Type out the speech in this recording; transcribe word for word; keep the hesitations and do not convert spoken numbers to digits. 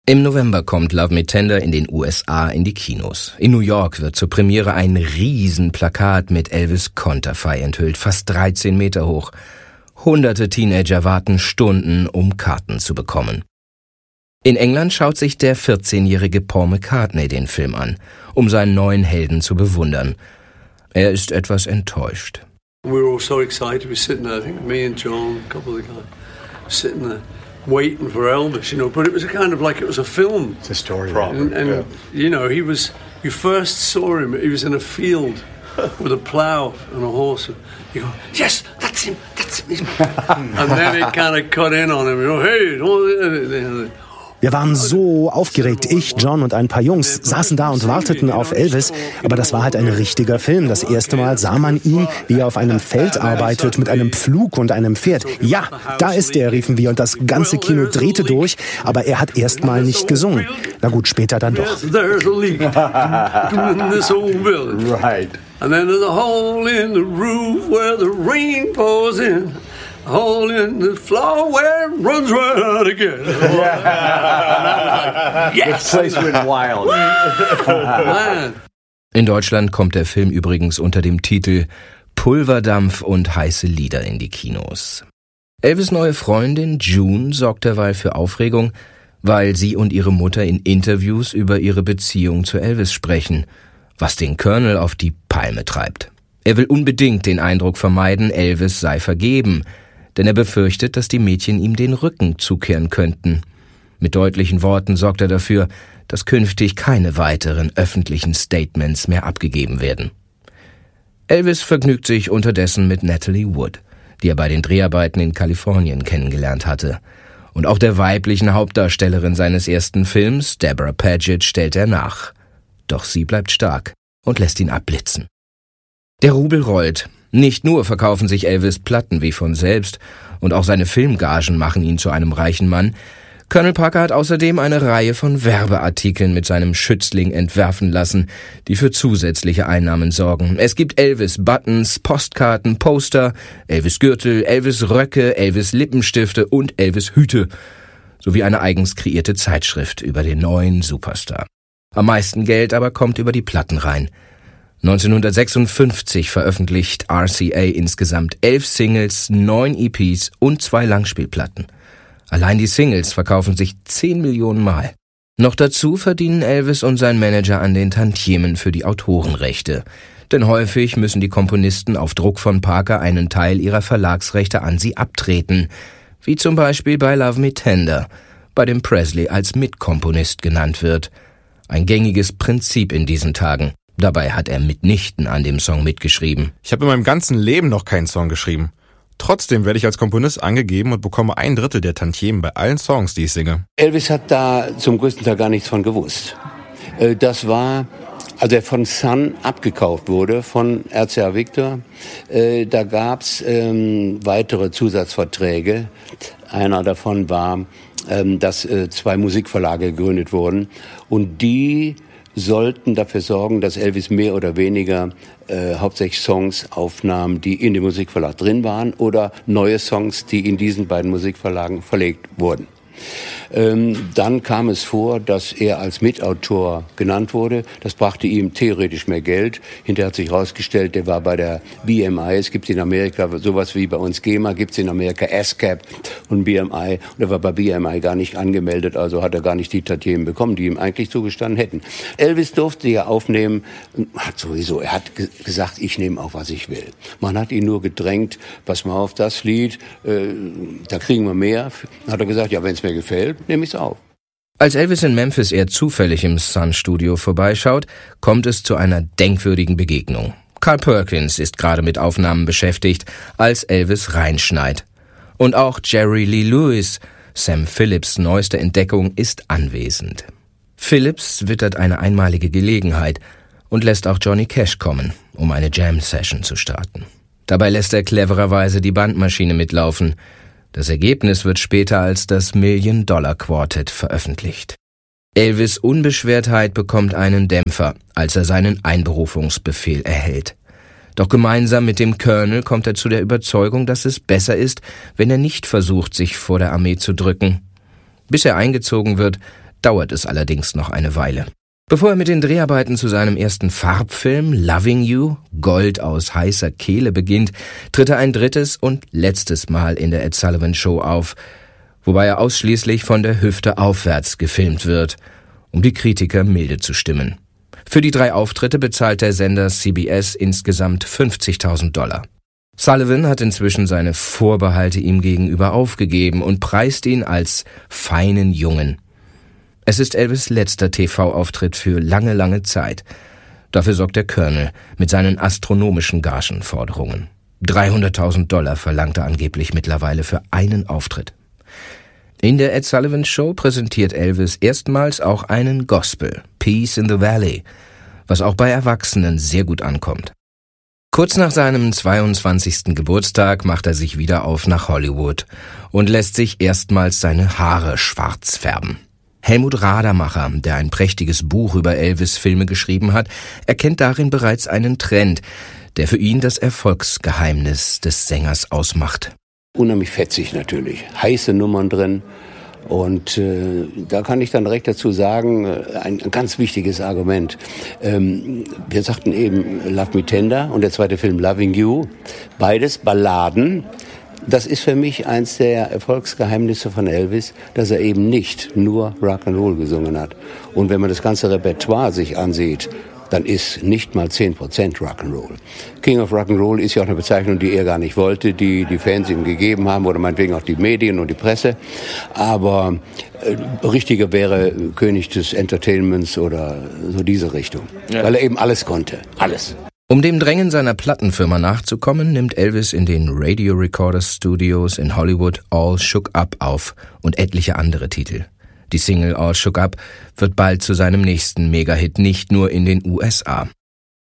Im November kommt Love Me Tender in den U S A in die Kinos. In New York wird zur Premiere ein Riesenplakat mit Elvis Konterfei enthüllt, fast dreizehn Meter hoch. Hunderte Teenager warten Stunden, um Karten zu bekommen. In England schaut sich der vierzehnjährige Paul McCartney den Film an, um seinen neuen Helden zu bewundern. Er ist etwas enttäuscht. We were all so excited. We were sitting there, I think me and John, a couple of the guys, sitting there waiting for Elvis, you know, but it was a kind of like it was a film. It's a story. And, and yeah. You know, he was, you first saw him, he was in a field with a plough and a horse. And you go, yes, that's him, that's him. And then it kind of cut in on him, you know, hey, don't... Wir waren so aufgeregt. Ich, John und ein paar Jungs saßen da und warteten auf Elvis. Aber das war halt ein richtiger Film. Das erste Mal sah man ihn, wie er auf einem Feld arbeitet mit einem Pflug und einem Pferd. Ja, da ist er, riefen wir. Und das ganze Kino drehte durch. Aber er hat erst mal nicht gesungen. Na gut, später dann doch. Right. And then there's a hole in the roof where the rain pours in. A hole in the floor where it runs right out again. Yeah. Yes. The place went wild. Man. In Deutschland kommt der Film übrigens unter dem Titel Pulverdampf und heiße Lieder in die Kinos. Elvis' neue Freundin June sorgt derweil für Aufregung, weil sie und ihre Mutter in Interviews über ihre Beziehung zu Elvis sprechen, was den Colonel auf die Palme treibt. Er will unbedingt den Eindruck vermeiden, Elvis sei vergeben, denn er befürchtet, dass die Mädchen ihm den Rücken zukehren könnten. Mit deutlichen Worten sorgt er dafür, dass künftig keine weiteren öffentlichen Statements mehr abgegeben werden. Elvis vergnügt sich unterdessen mit Natalie Wood, die er bei den Dreharbeiten in Kalifornien kennengelernt hatte. Und auch der weiblichen Hauptdarstellerin seines ersten Films, Deborah Paget, stellt er nach. Doch sie bleibt stark und lässt ihn abblitzen. Der Rubel rollt. Nicht nur verkaufen sich Elvis Platten wie von selbst, und auch seine Filmgagen machen ihn zu einem reichen Mann. Colonel Parker hat außerdem eine Reihe von Werbeartikeln mit seinem Schützling entwerfen lassen, die für zusätzliche Einnahmen sorgen. Es gibt Elvis-Buttons, Postkarten, Poster, Elvis-Gürtel, Elvis-Röcke, Elvis-Lippenstifte und Elvis-Hüte, sowie eine eigens kreierte Zeitschrift über den neuen Superstar. Am meisten Geld aber kommt über die Platten rein. neunzehnhundertsechsundfünfzig veröffentlicht R C A insgesamt elf Singles, neun E Ps und zwei Langspielplatten. Allein die Singles verkaufen sich zehn Millionen Mal. Noch dazu verdienen Elvis und sein Manager an den Tantiemen für die Autorenrechte. Denn häufig müssen die Komponisten auf Druck von Parker einen Teil ihrer Verlagsrechte an sie abtreten. Wie zum Beispiel bei Love Me Tender, bei dem Presley als Mitkomponist genannt wird. Ein gängiges Prinzip in diesen Tagen. Dabei hat er mitnichten an dem Song mitgeschrieben. Ich habe in meinem ganzen Leben noch keinen Song geschrieben. Trotzdem werde ich als Komponist angegeben und bekomme ein Drittel der Tantiemen bei allen Songs, die ich singe. Elvis hat da zum größten Teil gar nichts von gewusst. Das war, als er von Sun abgekauft wurde, von R C A Victor, da gab's weitere Zusatzverträge. Einer davon war, dass zwei Musikverlage gegründet wurden und die sollten dafür sorgen, dass Elvis mehr oder weniger äh, hauptsächlich Songs aufnahm, die in dem Musikverlag drin waren oder neue Songs, die in diesen beiden Musikverlagen verlegt wurden. Ähm, dann kam es vor, dass er als Mitautor genannt wurde. Das brachte ihm theoretisch mehr Geld. Hinterher hat sich herausgestellt, der war bei der B M I. Es gibt in Amerika sowas wie bei uns GEMA, gibt es in Amerika ASCAP und B M I. Und er war bei B M I gar nicht angemeldet, also hat er gar nicht die Tantiemen bekommen, die ihm eigentlich zugestanden hätten. Elvis durfte ja aufnehmen, hat sowieso, er hat ge- gesagt, ich nehme auf, was ich will. Man hat ihn nur gedrängt, pass mal auf, das Lied, äh, da kriegen wir mehr. Dann hat er gesagt, ja, wenn es mir gefällt, nehme ich es auf. Als Elvis in Memphis eher zufällig im Sun-Studio vorbeischaut, kommt es zu einer denkwürdigen Begegnung. Carl Perkins ist gerade mit Aufnahmen beschäftigt, als Elvis reinschneit. Und auch Jerry Lee Lewis, Sam Phillips' neueste Entdeckung, ist anwesend. Phillips wittert eine einmalige Gelegenheit und lässt auch Johnny Cash kommen, um eine Jam-Session zu starten. Dabei lässt er clevererweise die Bandmaschine mitlaufen. Das Ergebnis wird später als das Million-Dollar-Quartett veröffentlicht. Elvis' Unbeschwertheit bekommt einen Dämpfer, als er seinen Einberufungsbefehl erhält. Doch gemeinsam mit dem Colonel kommt er zu der Überzeugung, dass es besser ist, wenn er nicht versucht, sich vor der Armee zu drücken. Bis er eingezogen wird, dauert es allerdings noch eine Weile. Bevor er mit den Dreharbeiten zu seinem ersten Farbfilm Loving You, Gold aus heißer Kehle, beginnt, tritt er ein drittes und letztes Mal in der Ed Sullivan Show auf, wobei er ausschließlich von der Hüfte aufwärts gefilmt wird, um die Kritiker milde zu stimmen. Für die drei Auftritte bezahlt der Sender C B S insgesamt fünfzigtausend Dollar. Sullivan hat inzwischen seine Vorbehalte ihm gegenüber aufgegeben und preist ihn als feinen Jungen. Es ist Elvis' letzter T V-Auftritt für lange, lange Zeit. Dafür sorgt der Colonel mit seinen astronomischen Gagenforderungen. dreihunderttausend Dollar verlangt er angeblich mittlerweile für einen Auftritt. In der Ed Sullivan Show präsentiert Elvis erstmals auch einen Gospel, Peace in the Valley, was auch bei Erwachsenen sehr gut ankommt. Kurz nach seinem zweiundzwanzigsten Geburtstag macht er sich wieder auf nach Hollywood und lässt sich erstmals seine Haare schwarz färben. Helmut Radermacher, der ein prächtiges Buch über Elvis-Filme geschrieben hat, erkennt darin bereits einen Trend, der für ihn das Erfolgsgeheimnis des Sängers ausmacht. Unheimlich fetzig natürlich, heiße Nummern drin. Und äh, da kann ich dann direkt dazu sagen, ein, ein ganz wichtiges Argument. Ähm, wir sagten eben Love Me Tender und der zweite Film Loving You. Beides Balladen. Das ist für mich eins der Erfolgsgeheimnisse von Elvis, dass er eben nicht nur Rock'n'Roll gesungen hat. Und wenn man das ganze Repertoire sich ansieht, dann ist nicht mal zehn Prozent Rock'n'Roll. King of Rock'n'Roll ist ja auch eine Bezeichnung, die er gar nicht wollte, die die Fans ihm gegeben haben oder meinetwegen auch die Medien und die Presse. Aber äh, richtiger wäre König des Entertainments oder so diese Richtung. Ja. Weil er eben alles konnte. Alles. Um dem Drängen seiner Plattenfirma nachzukommen, nimmt Elvis in den Radio Recorder Studios in Hollywood All Shook Up auf und etliche andere Titel. Die Single All Shook Up wird bald zu seinem nächsten Megahit nicht nur in den U S A.